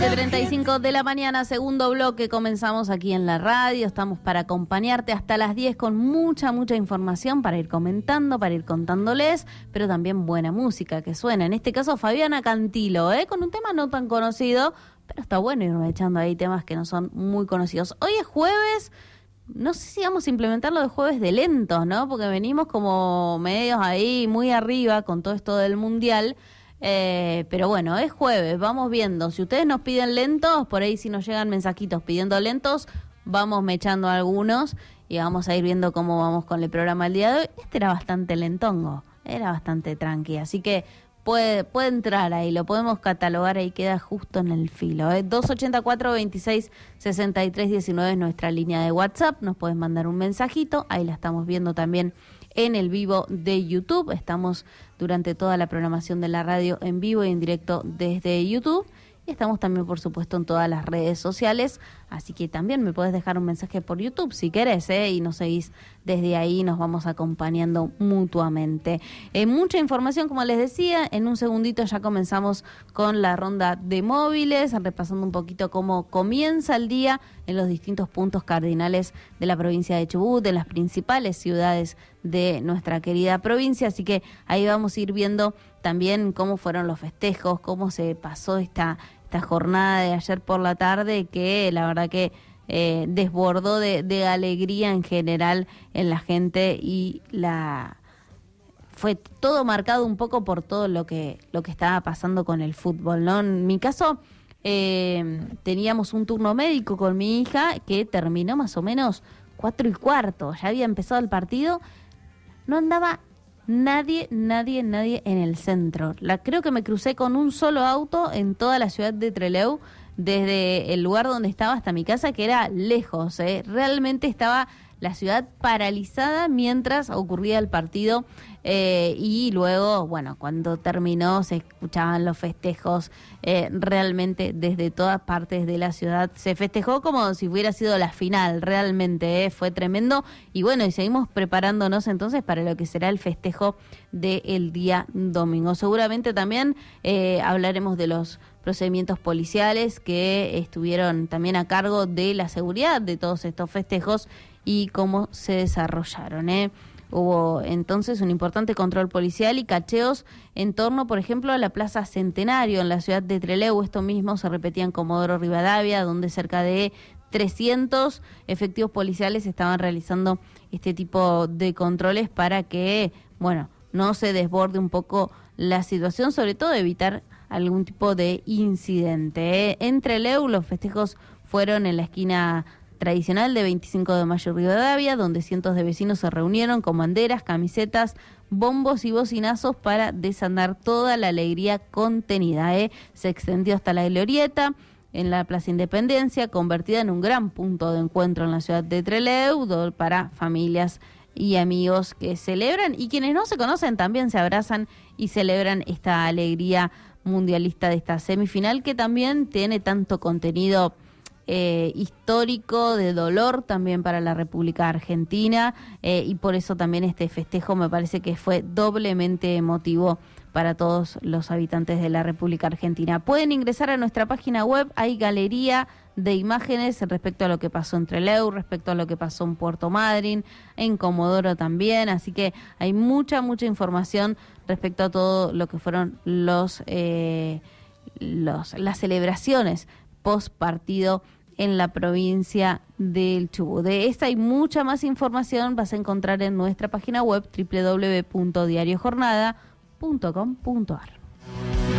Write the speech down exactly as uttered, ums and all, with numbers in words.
treinta y cinco de la mañana, segundo bloque, comenzamos aquí en la radio, estamos para acompañarte hasta las diez con mucha, mucha información para ir comentando, para ir contándoles, pero también buena música que suena, en este caso Fabiana Cantilo, ¿eh? Con un tema no tan conocido, pero está bueno irnos echando ahí temas que no son muy conocidos. Hoy es jueves, no sé si vamos a implementarlo de jueves de lentos, ¿no? Porque venimos como medios ahí muy arriba con todo esto del mundial. Eh, pero bueno, es jueves, vamos viendo. Si ustedes nos piden lentos, por ahí si nos llegan mensajitos pidiendo lentos, vamos mechando algunos y vamos a ir viendo cómo vamos con el programa el día de hoy. Este era bastante lentongo, era bastante tranqui, así que puede, puede entrar ahí, lo podemos catalogar ahí, queda justo en el filo. ¿eh? dos ochenta y cuatro, veintiséis, sesenta y tres, diecinueve es nuestra línea de WhatsApp, nos puedes mandar un mensajito, ahí la estamos viendo también en el vivo de YouTube. Estamos durante toda la programación de la radio en vivo y en directo desde YouTube. Y estamos también, por supuesto, en todas las redes sociales. Así que también me puedes dejar un mensaje por YouTube si querés, ¿eh? Y nos seguís desde ahí, nos vamos acompañando mutuamente. Eh, mucha información, como les decía. En un segundito ya comenzamos con la ronda de móviles, repasando un poquito cómo comienza el día en los distintos puntos cardinales de la provincia de Chubut, de las principales ciudades de nuestra querida provincia. Así que ahí vamos a ir viendo también cómo fueron los festejos, cómo se pasó esta, esta jornada de ayer por la tarde, que la verdad que eh, desbordó de, de alegría en general en la gente y la fue todo marcado un poco por todo lo que, lo que estaba pasando con el fútbol, ¿no? En mi caso, eh, teníamos un turno médico con mi hija que terminó más o menos cuatro y cuarto, ya había empezado el partido, no andaba Nadie, nadie, nadie en el centro. La, creo que me crucé con un solo auto en toda la ciudad de Trelew, desde el lugar donde estaba hasta mi casa, que era lejos. ¿eh? Realmente estaba la ciudad paralizada mientras ocurría el partido eh, y luego, bueno, cuando terminó se escuchaban los festejos eh, realmente desde todas partes de la ciudad. Se festejó como si hubiera sido la final, realmente, eh, fue tremendo. Y bueno, y seguimos preparándonos entonces para lo que será el festejo del día domingo. Seguramente también eh, hablaremos de los procedimientos policiales que estuvieron también a cargo de la seguridad de todos estos festejos y cómo se desarrollaron. ¿eh? Hubo entonces un importante control policial y cacheos en torno, por ejemplo, a la Plaza Centenario en la ciudad de Trelew. Esto mismo se repetía en Comodoro Rivadavia, donde cerca de trescientos efectivos policiales estaban realizando este tipo de controles para que, bueno, no se desborde un poco la situación, sobre todo evitar algún tipo de incidente. ¿eh? En Trelew los festejos fueron en la esquina tradicional de veinticinco de mayo Rivadavia, donde cientos de vecinos se reunieron con banderas, camisetas, bombos y bocinazos para desandar toda la alegría contenida. ¿eh? Se extendió hasta la glorieta en la Plaza Independencia, convertida en un gran punto de encuentro en la ciudad de Trelew para familias y amigos que celebran, y quienes no se conocen también se abrazan y celebran esta alegría mundialista de esta semifinal, que también tiene tanto contenido Eh, histórico, de dolor también para la República Argentina, eh, y por eso también este festejo me parece que fue doblemente emotivo para todos los habitantes de la República Argentina. Pueden ingresar a nuestra página web, hay galería de imágenes respecto a lo que pasó en Trelew, respecto a lo que pasó en Puerto Madryn, en Comodoro también, así que hay mucha, mucha información respecto a todo lo que fueron los, eh, los las celebraciones post partido en la provincia del Chubut. De esta y mucha más información vas a encontrar en nuestra página web doble u doble u doble u punto diario jornada punto com punto a r.